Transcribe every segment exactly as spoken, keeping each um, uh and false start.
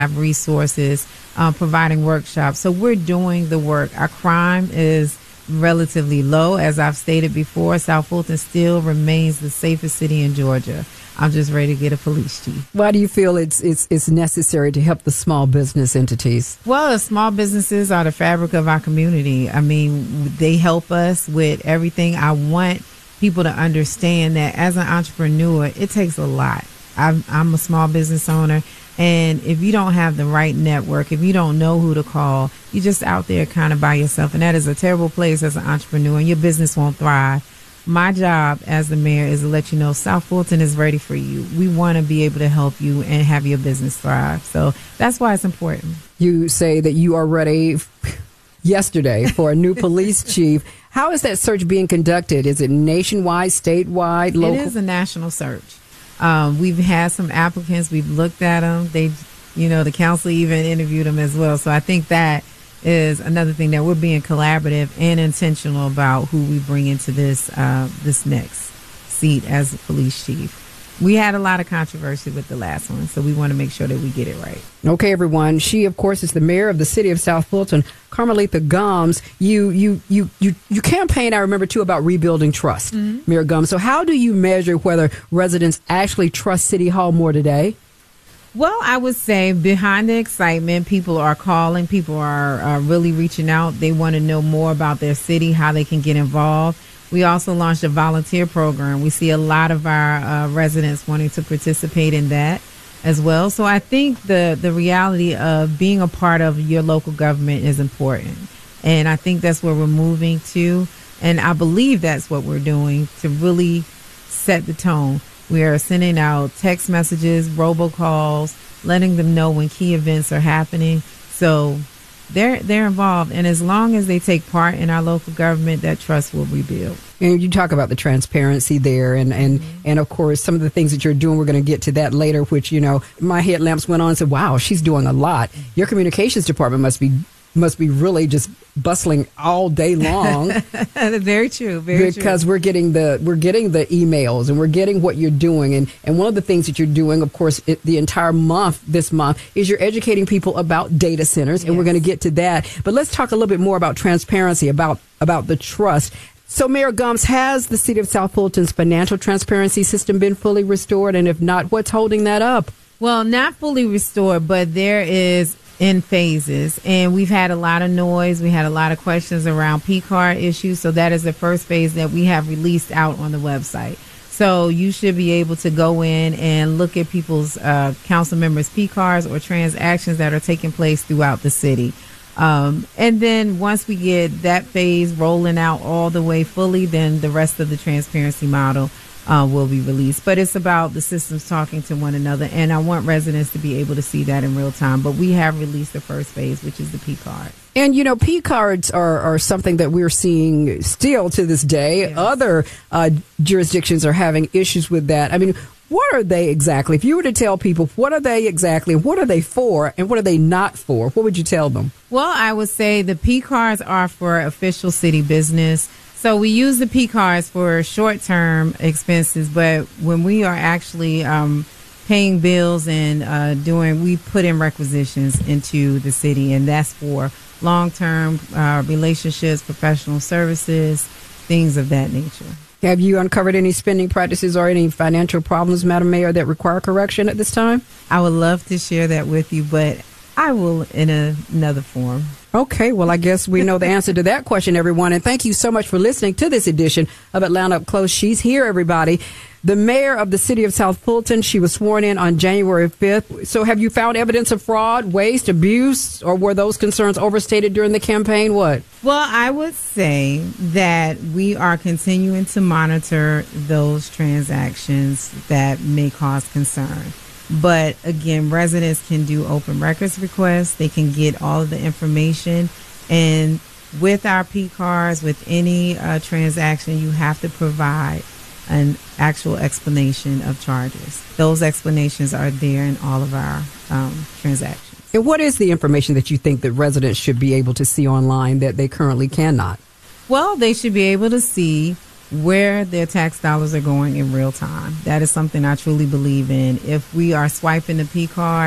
have resources, uh, providing workshops. So we're doing the work. Our crime is relatively low. As I've stated before, South Fulton still remains the safest city in Georgia. I'm just ready to get a police chief. Why do you feel it's it's it's necessary to help the small business entities? Well, the small businesses are the fabric of our community. I mean, they help us with everything. I want people to understand that as an entrepreneur, it takes a lot. I'm, I'm a small business owner, and if you don't have the right network, if you don't know who to call, you're just out there kind of by yourself, and that is a terrible place as an entrepreneur, and your business won't thrive. My job as the mayor is to let you know South Fulton is ready for you. We want to be able to help you and have your business thrive. So that's why it's important. You say that you are ready yesterday for a new police chief. How is that search being conducted? Is it nationwide, statewide, local? It is a national search. Um, we've had some applicants. We've looked at them. They, you know, the council even interviewed them as well. So I think that is another thing that we're being collaborative and intentional about who we bring into this uh, this next seat as a police chief. We had a lot of controversy with the last one, so we want to make sure that we get it right. Okay, everyone. She, of course, is the mayor of the city of South Fulton, Carmelita Gomes. You you you you you campaign, I remember, too, about rebuilding trust, mm-hmm. Mayor Gomes. So how do you measure whether residents actually trust City Hall more today? Well, I would say behind the excitement, people are calling, people are, are really reaching out. They want to know more about their city, how they can get involved. We also launched a volunteer program. We see a lot of our uh, residents wanting to participate in that as well. So I think the, the reality of being a part of your local government is important. And I think that's where we're moving to. And I believe that's what we're doing to really set the tone. We are sending out text messages, robocalls, letting them know when key events are happening. So they're they're involved. And as long as they take part in our local government, that trust will rebuild. And you talk about the transparency there. And, and, mm-hmm. and of course, some of the things that you're doing, we're going to get to that later, which, you know, my headlamps went on and said, wow, she's doing a lot. Your communications department must be must be really just bustling all day long. Very true. Very because true. Because we're getting the we're getting the emails and we're getting what you're doing. And, and one of the things that you're doing, of course, it, the entire month, this month, is you're educating people about data centers. Yes. And we're going to get to that. But let's talk a little bit more about transparency, about, about the trust. So, Mayor Gomes, has the city of South Fulton's financial transparency system been fully restored? And if not, what's holding that up? Well, not fully restored, but there is in phases, and we've had a lot of noise. We had a lot of questions around P card issues, so that is the first phase that we have released out on the website. So you should be able to go in and look at people's uh, council members' P cards or transactions that are taking place throughout the city. Um, and then once we get that phase rolling out all the way fully, then the rest of the transparency model Uh, will be released. But it's about the systems talking to one another, and I want residents to be able to see that in real time. But we have released the first phase, which is the P card. And, you know, P cards are, are something that we're seeing still to this day. Yes. Other uh, jurisdictions are having issues with that. I mean, what are they exactly? If you were to tell people, what are they exactly? What are they for? And what are they not for? What would you tell them? Well, I would say the P cards are for official city business. So we use the P cards for short-term expenses, but when we are actually um, paying bills and uh, doing, we put in requisitions into the city, and that's for long-term uh, relationships, professional services, things of that nature. Have you uncovered any spending practices or any financial problems, Madam Mayor, that require correction at this time? I would love to share that with you, but I will in a, another form. Okay, well, I guess we know the answer to that question, everyone. And thank you so much for listening to this edition of Atlanta Up Close. She's here, everybody. The mayor of the city of South Fulton. She was sworn in on January fifth. So have you found evidence of fraud, waste, abuse, or were those concerns overstated during the campaign? What? Well, I would say that we are continuing to monitor those transactions that may cause concern. But again, residents can do open records requests. They can get all of the information. And with our P cards, with any uh, transaction, you have to provide an actual explanation of charges. Those explanations are there in all of our um, transactions. And what is the information that you think that residents should be able to see online that they currently cannot? Well, they should be able to see where their tax dollars are going in real time. That is something I truly believe in. If we are swiping the P card,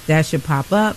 that should pop up.